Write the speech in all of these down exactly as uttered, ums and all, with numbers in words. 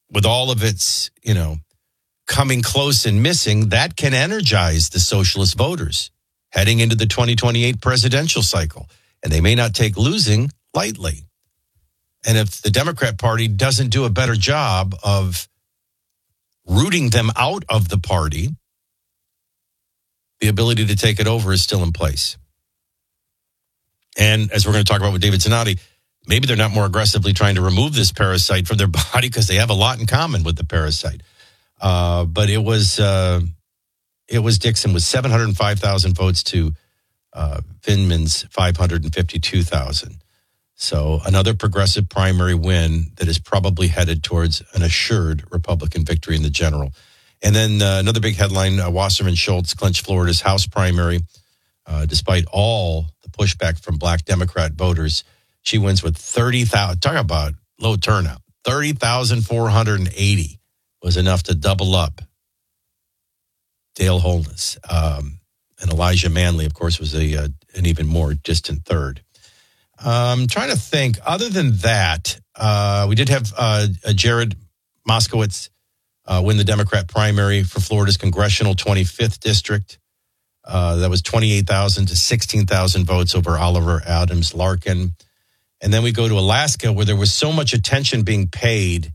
with all of its, you know, coming close and missing, that can energize the socialist voters heading into the twenty twenty-eight presidential cycle. And they may not take losing lightly. And if the Democrat Party doesn't do a better job of rooting them out of the party, the ability to take it over is still in place. And as we're going to talk about with David Zanotti, maybe they're not more aggressively trying to remove this parasite from their body because they have a lot in common with the parasite. Uh, but it was uh, it was Dixon with seven hundred five thousand votes to uh, Vindman's five hundred fifty-two thousand. So another progressive primary win that is probably headed towards an assured Republican victory in the general. And then uh, another big headline, uh, Wasserman Schultz clinched Florida's House primary. Uh, despite all the pushback from black Democrat voters, she wins with thirty thousand. Talk about low turnout. thirty thousand four hundred eighty was enough to double up Dale Holness. Um, and Elijah Manley, of course, was a uh, an even more distant third. I'm um, trying to think. Other than that, uh, we did have uh, Jared Moskowitz uh, win the Democrat primary for Florida's congressional twenty-fifth district. Uh, that was twenty-eight thousand to sixteen thousand votes over Oliver Adams Larkin. And then we go to Alaska, where there was so much attention being paid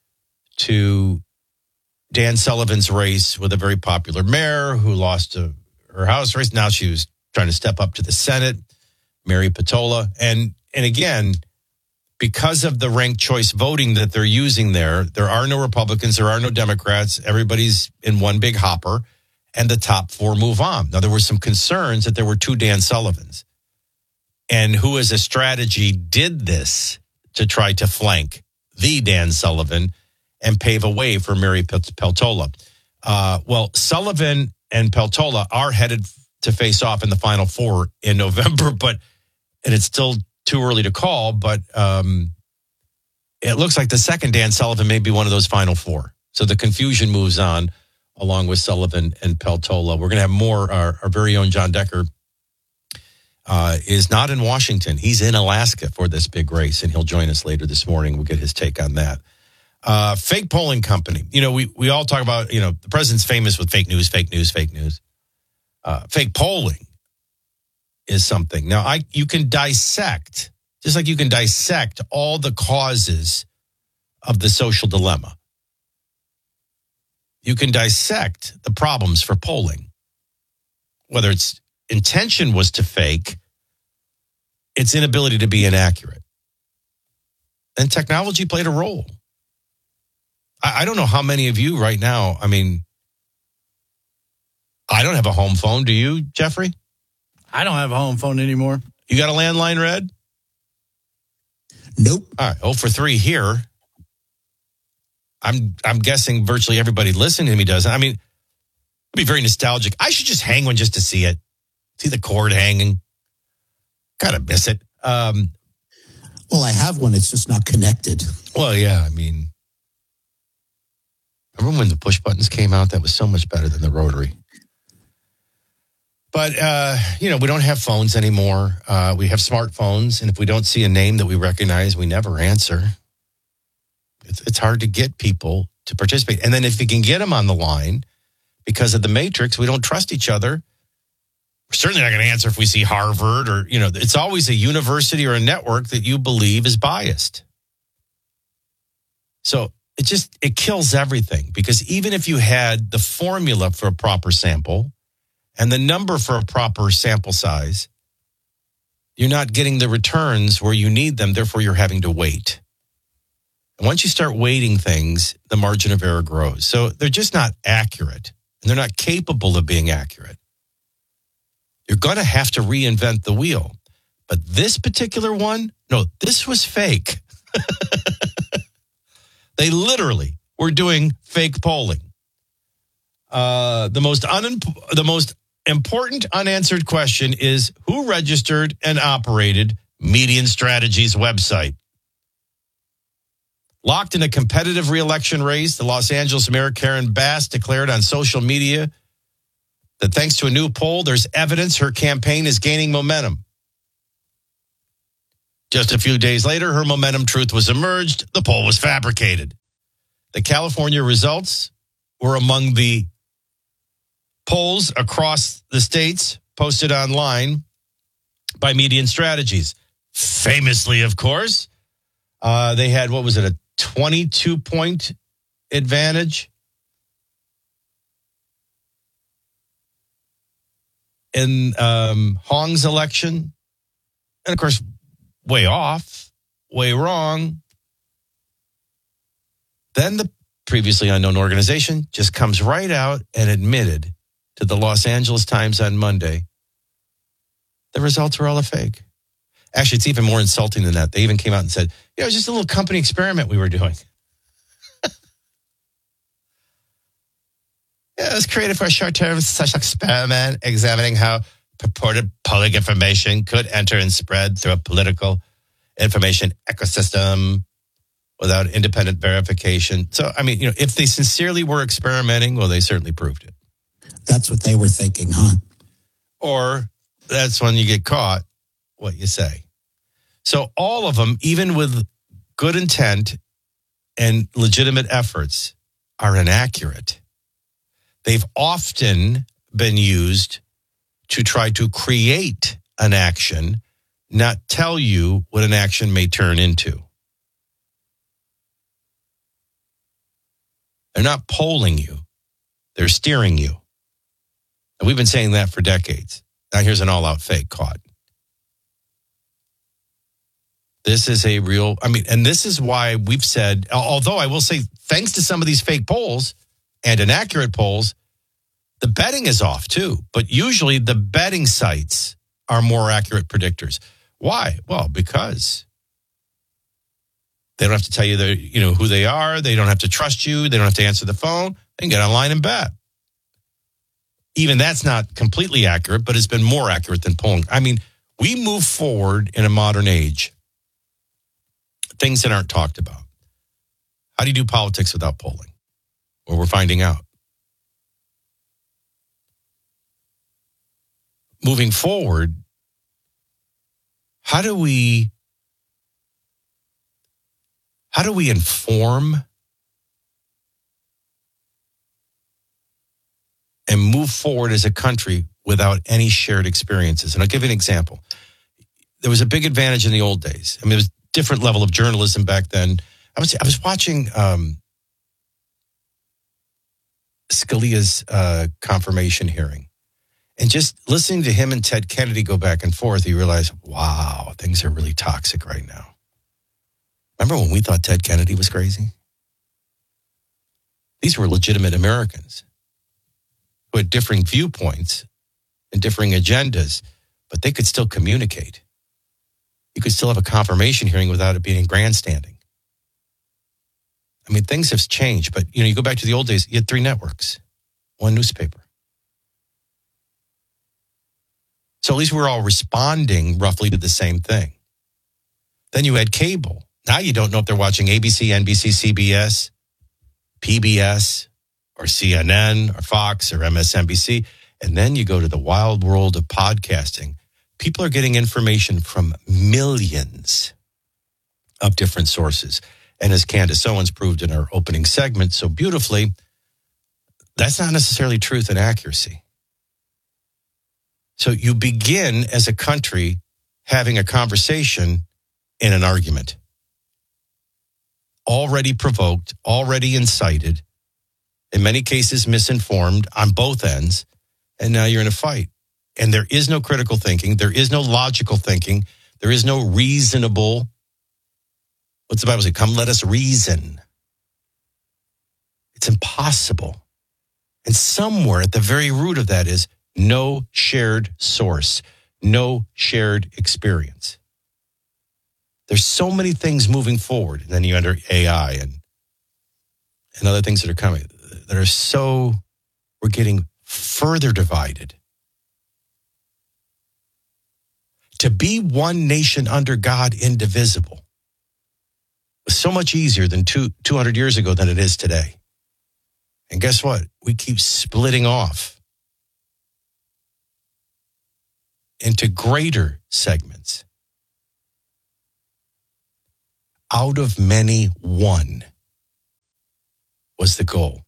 to Dan Sullivan's race with a very popular mayor who lost a, her House race. Now she was trying to step up to the Senate, Mary Patola. And, and again, because of the ranked choice voting that they're using there, there are no Republicans, there are no Democrats. Everybody's in one big hopper. And the top four move on. Now, there were some concerns that there were two Dan Sullivans. And who as a strategy did this to try to flank the Dan Sullivan and pave a way for Mary Peltola. Uh, well, Sullivan and Peltola are headed to face off in the final four in November, but and it's still too early to call, but um, it looks like the second Dan Sullivan may be one of those final four. So the confusion moves on, along with Sullivan and Peltola. We're going to have more. Our, our very own John Decker uh, is not in Washington. He's in Alaska for this big race, and he'll join us later this morning. We'll get his take on that. Uh, fake polling company. You know, we, we all talk about, you know, the president's famous with fake news, fake news, fake news. Uh, fake polling is something. Now, I you can dissect, just like you can dissect all the causes of the social dilemma. You can dissect the problems for polling, whether its intention was to fake, its inability to be inaccurate. And technology played a role. I, I don't know how many of you right now, I mean, I don't have a home phone. Do you, Jeffrey? I don't have a home phone anymore. You got a landline, Red? Nope. All right, oh for three here. I'm I'm guessing virtually everybody listening to me does. I mean, it'd be very nostalgic. I should just hang one just to see it. See the cord hanging. Gotta miss it. Um, well, I have one. It's just not connected. Well, yeah. I mean, remember when the push buttons came out? That was so much better than the rotary. But, uh, you know, we don't have phones anymore. Uh, we have smartphones. And if we don't see a name that we recognize, we never answer. It's, it's hard to get people to participate. And then if you can get them on the line, because of the matrix, we don't trust each other. We're certainly not going to answer if we see Harvard or, you know, it's always a university or a network that you believe is biased. So it just, it kills everything, because even if you had the formula for a proper sample and the number for a proper sample size, you're not getting the returns where you need them. Therefore, you're having to wait. And once you start weighting things, the margin of error grows. So they're just not accurate, and they're not capable of being accurate. You're going to have to reinvent the wheel. But this particular one, no, this was fake. They literally were doing fake polling. Uh, the most un- the most important unanswered question is, who registered and operated Median Strategies website? Locked in a competitive re-election race, the Los Angeles Mayor Karen Bass declared on social media that thanks to a new poll, there's evidence her campaign is gaining momentum. Just a few days later, her momentum truth was emerged. The poll was fabricated. The California results were among the polls across the states posted online by Median Strategies. Famously, of course, uh, they had, what was it, a twenty-two point advantage in um, Hong's election. And of course, way off, way wrong. Then the previously unknown organization just comes right out and admitted to the Los Angeles Times on Monday the results were all a fake. Actually, it's even more insulting than that. They even came out and said, yeah, it was just a little company experiment we were doing. Yeah, it was created for a short-term such experiment examining how purported polling information could enter and spread through a political information ecosystem without independent verification. So, I mean, you know, if they sincerely were experimenting, well, they certainly proved it. That's what they were thinking, huh? Or that's when you get caught, what you say. So all of them, even with good intent and legitimate efforts, are inaccurate. They've often been used to try to create an action, not tell you what an action may turn into. They're not polling you. They're steering you. And we've been saying that for decades. Now here's an all-out fake caught. This is a real, I mean, and this is why we've said, although I will say, thanks to some of these fake polls and inaccurate polls, the betting is off too. But usually the betting sites are more accurate predictors. Why? Well, because they don't have to tell you, the, you know, who they are. They don't have to trust you. They don't have to answer the phone. They can get online and bet. Even that's not completely accurate, but it's been more accurate than polling. I mean, we move forward in a modern age. Things that aren't talked about. How do you do politics without polling? Well, we're finding out. Moving forward, how do we how do we inform and move forward as a country without any shared experiences? And I'll give you an example. There was a big advantage in the old days. I mean, it was a different level of journalism back then. I was I was watching um, Scalia's uh, confirmation hearing. And just listening to him and Ted Kennedy go back and forth, you realize, wow, things are really toxic right now. Remember when we thought Ted Kennedy was crazy? These were legitimate Americans who had differing viewpoints and differing agendas, but they could still communicate. You could still have a confirmation hearing without it being grandstanding. I mean, things have changed, but you know, you go back to the old days, you had three networks, one newspaper. So at least we're all responding roughly to the same thing. Then you had cable. Now you don't know if they're watching A B C, N B C, C B S, P B S, or C N N, or Fox, or M S N B C. And then you go to the wild world of podcasting. People are getting information from millions of different sources. And as Candace Owens proved in our opening segment so beautifully, that's not necessarily truth and accuracy. So you begin as a country having a conversation in an argument. Already provoked, already incited, in many cases misinformed on both ends, and now you're in a fight. And there is no critical thinking. There is no logical thinking. There is no reasonable, what's the Bible say? Come, let us reason. It's impossible. And somewhere at the very root of that is no shared source, no shared experience. There's so many things moving forward. And then you enter A I and, and other things that are coming that are so, we're getting further divided. To be one nation under God, indivisible, was so much easier than two, 200 years ago than it is today. And guess what? We keep splitting off into greater segments. Out of many, one. was the goal.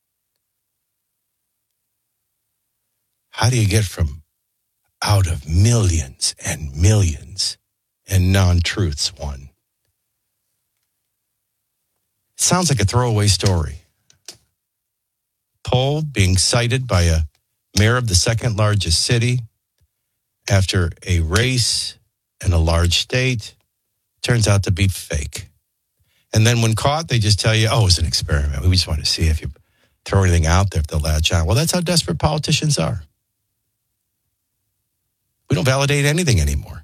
How do you get from out of millions and millions and non-truths one? It sounds like a throwaway story. Poll being cited by a mayor of the second largest city after a race in a large state turns out to be fake. And then when caught, they just tell you, oh, it was an experiment. We just want to see if you throw anything out there, if they'll latch on. Well, that's how desperate politicians are. We don't validate anything anymore.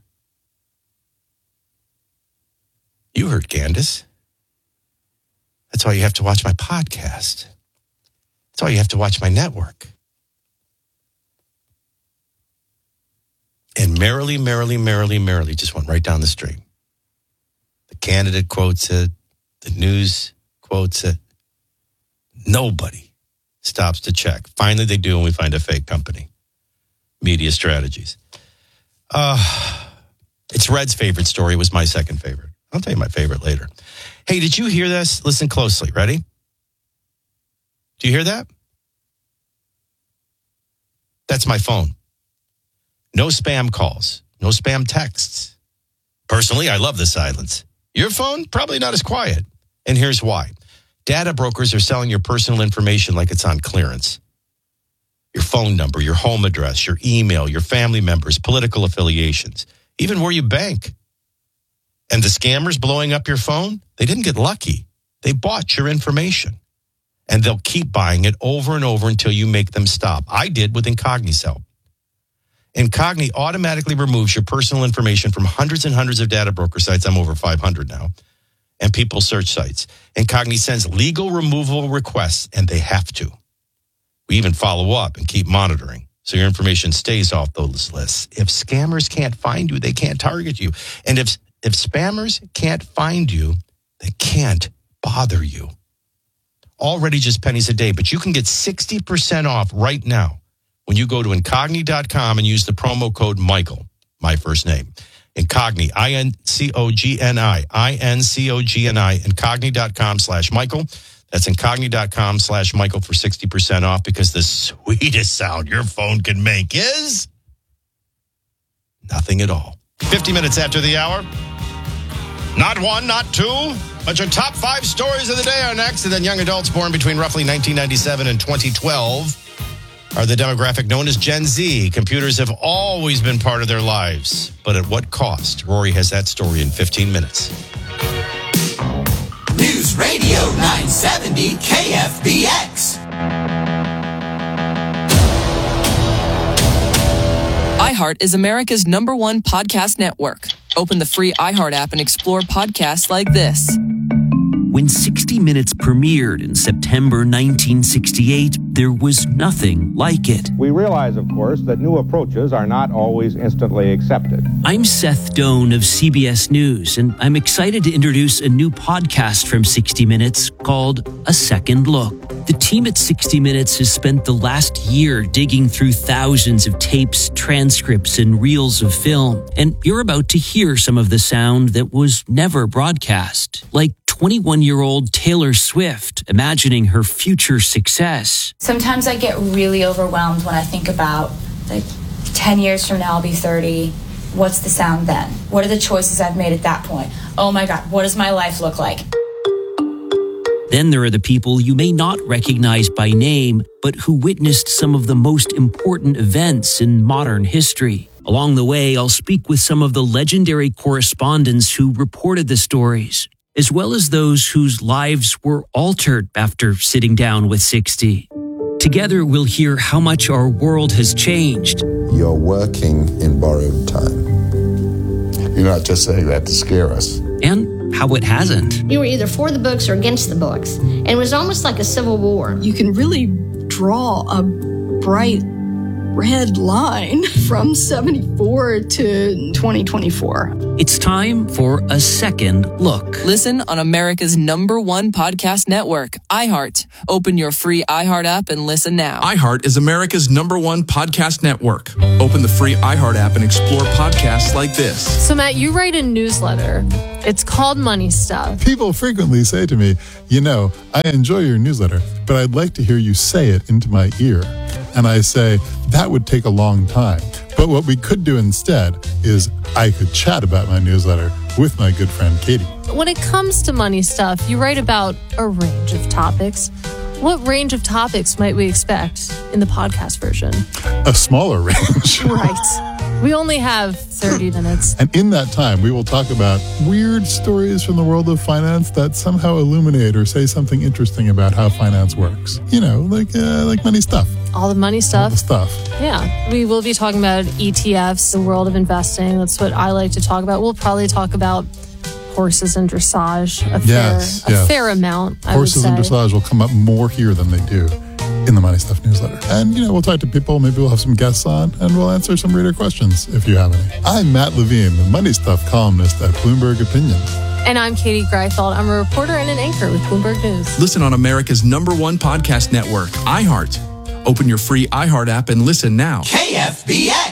You heard Candace. That's why you have to watch my podcast. That's why you have to watch my network. And merrily, merrily, merrily, merrily just went right down the stream. The candidate quotes it. The news quotes it. Nobody stops to check. Finally, they do, and we find a fake company. Media Strategies. Uh, it's Red's favorite story. It was my second favorite. I'll tell you my favorite later. Hey, did you hear this? Listen closely. Ready? Do you hear that? That's my phone. No spam calls. No spam texts. Personally, I love the silence. Your phone? Probably not as quiet. And here's why. Data brokers are selling your personal information like it's on clearance. Your phone number, your home address, your email, your family members, political affiliations, even where you bank. And the scammers blowing up your phone, they didn't get lucky. They bought your information. And they'll keep buying it over and over until you make them stop. I did with Incogni's. Incogni automatically removes your personal information from hundreds and hundreds of data broker sites. I'm over five hundred now. And people search sites. Incogni sends legal removal requests, and they have to. We even follow up and keep monitoring so your information stays off those lists. If scammers can't find you, they can't target you. And if if spammers can't find you, they can't bother you. Already just pennies a day, but you can get sixty percent off right now when you go to Incogni dot com and use the promo code Michael, my first name. Incogni, I N C O G N I, I N C O G N I, Incogni dot com slash Michael. That's Incogni dot com slash Michael for sixty percent off, because the sweetest sound your phone can make is nothing at all. fifty minutes after the hour. Not one, not two, but your top five stories of the day are next. And then young adults born between roughly nineteen ninety-seven and twenty twelve are the demographic known as Gen Z. Computers have always been part of their lives, but at what cost? Rory has that story in fifteen minutes. News Radio nine seventy K F B X. iHeart is America's number one podcast network. Open the free iHeart app and explore podcasts like this. When sixty minutes premiered in September nineteen sixty-eight, there was nothing like it. We realize, of course, that new approaches are not always instantly accepted. I'm Seth Doan of C B S News, and I'm excited to introduce a new podcast from sixty minutes called A Second Look. The team at sixty minutes has spent the last year digging through thousands of tapes, transcripts, and reels of film, and you're about to hear some of the sound that was never broadcast, like twenty-one-year-old Taylor Swift imagining her future success. Sometimes I get really overwhelmed when I think about, like, ten years from now I'll be thirty. What's the sound then? What are the choices I've made at that point? Oh my God, what does my life look like? Then there are the people you may not recognize by name, but who witnessed some of the most important events in modern history. Along the way, I'll speak with some of the legendary correspondents who reported the stories, as well as those whose lives were altered after sitting down with sixty. Together, we'll hear how much our world has changed. You're working in borrowed time. You're not just saying that to scare us. And how it hasn't. You were either for the books or against the books. And it was almost like a civil war. You can really draw a bright red line from seventy-four to twenty twenty-four. It's time for a second look. Listen on America's number one podcast network, iHeart. Open your free iHeart app and listen now. iHeart is America's number one podcast network. Open the free iHeart app and explore podcasts like this. So, Matt, you write a newsletter. It's called Money Stuff. People frequently say to me, you know, I enjoy your newsletter, but I'd like to hear you say it into my ear. And I say, that would take a long time. But what we could do instead is I could chat about my newsletter with my good friend Katie. When it comes to money stuff, you write about a range of topics. What range of topics might we expect in the podcast version? A smaller range. Right. We only have thirty minutes. And in that time, we will talk about weird stories from the world of finance that somehow illuminate or say something interesting about how finance works. You know, like uh, like money stuff. All the money stuff. All the stuff. Yeah. We will be talking about E T Fs, the world of investing. That's what I like to talk about. We'll probably talk about horses and dressage a yes, fair, yes. a fair amount. I Horses would and say. dressage will come up more here than they do in the Money Stuff newsletter. And, you know, we'll talk to people. Maybe we'll have some guests on and we'll answer some reader questions if you have any. I'm Matt Levine, the Money Stuff columnist at Bloomberg Opinion. And I'm Katie Greifeld. I'm a reporter and an anchor with Bloomberg News. Listen on America's number one podcast network, iHeart. Open your free iHeart app and listen now. K F B S